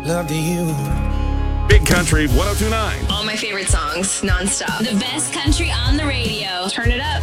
love to you. Big Country 102.9. All my favorite songs, nonstop. The best country on the radio. Turn it up.